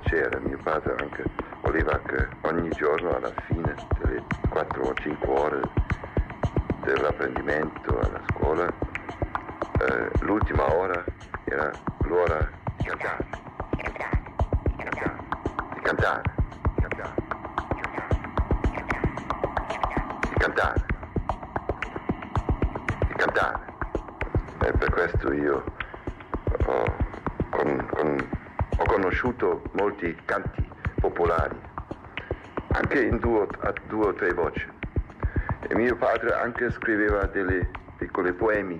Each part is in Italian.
c'era. Mio padre anche voleva che ogni giorno alla fine delle 4 o 5 ore dell'apprendimento alla scuola, l'ultima ora era l'ora di cantare, di cantare, di cantare, di cantare. E per questo io ho conosciuto molti canti popolari, anche a due o tre voci. E mio padre anche scriveva delle piccole poemi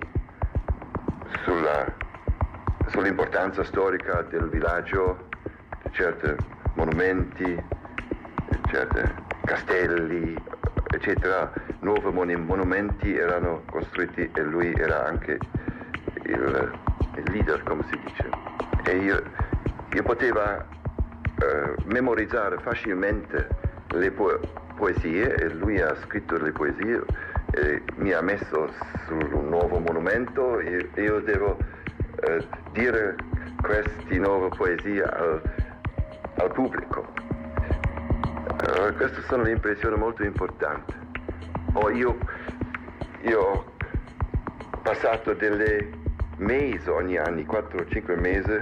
sull'importanza storica del villaggio, di certi monumenti, di certi castelli, eccetera. Nuovi monumenti erano costruiti e lui era anche il leader, come si dice. E io potevo memorizzare facilmente le poesie, e lui ha scritto le poesie e mi ha messo su un nuovo monumento e io devo dire queste nuove poesie al pubblico. Queste sono le impressioni molto importanti. Io ho passato delle mesi ogni anno, 4 o 5 mesi,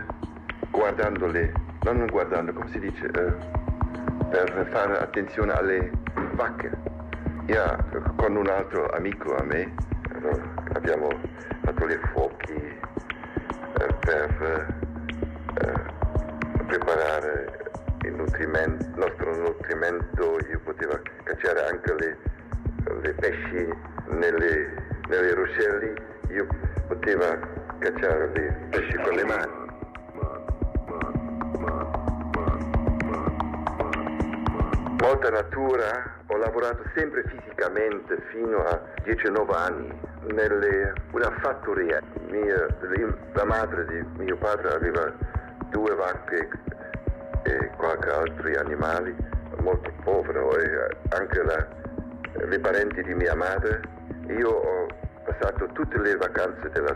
non guardando, come si dice, per fare attenzione alle vacche. Con un altro amico a me, abbiamo fatto le fuochi per preparare il nostro nutrimento. Io potevo cacciare anche le pesci nelle ruscelli, io potevo cacciare le pesci con le mani. Molta natura, ho lavorato sempre fisicamente fino a 19 anni una fattoria. La madre di mio padre aveva 2 vacche e qualche altri animali, molto povero, e anche le parenti di mia madre. Io ho passato tutte le vacanze della